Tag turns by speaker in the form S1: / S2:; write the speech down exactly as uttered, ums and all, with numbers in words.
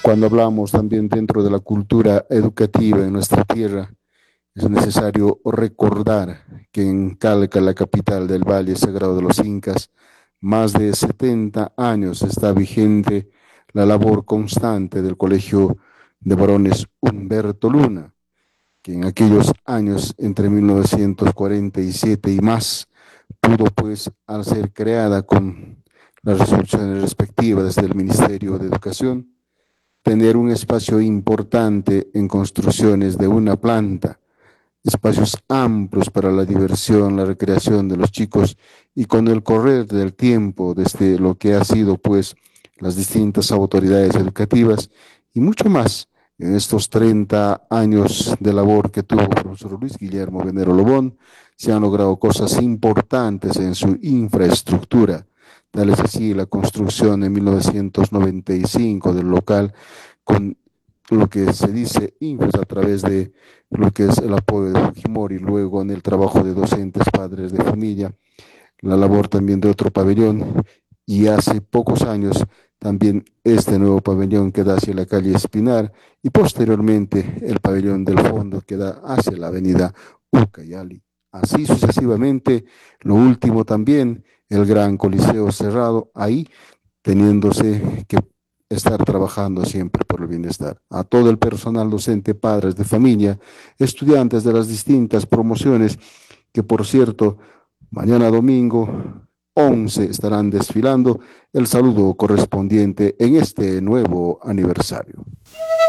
S1: Cuando hablamos también dentro de la cultura educativa en nuestra tierra, es necesario recordar que en Calca, la capital del Valle Sagrado de los Incas, más de setenta años está vigente la labor constante del Colegio de Varones Humberto Luna, que en aquellos años, entre mil novecientos cuarenta y siete y más, pudo pues, al ser creada con las resoluciones respectivas desde el Ministerio de Educación, tener un espacio importante en construcciones de una planta, espacios amplios para la diversión, la recreación de los chicos, y con el correr del tiempo, desde lo que ha sido pues las distintas autoridades educativas y mucho más en estos treinta años de labor que tuvo el profesor Luis Guillermo Venero Lobón, se han logrado cosas importantes en su infraestructura. Tal es así la construcción en mil novecientos noventa y cinco del local con lo que se dice infos a través de lo que es el apoyo de Fujimori, luego en el trabajo de docentes, padres de familia, la labor también de otro pabellón, y hace pocos años también este nuevo pabellón que da hacia la calle Espinar, y posteriormente el pabellón del fondo que da hacia la avenida Ucayali. Así sucesivamente, lo último también, el gran coliseo cerrado, ahí teniéndose que estar trabajando siempre por el bienestar. A todo el personal docente, padres de familia, estudiantes de las distintas promociones, que por cierto, mañana domingo once estarán desfilando, el saludo correspondiente en este nuevo aniversario.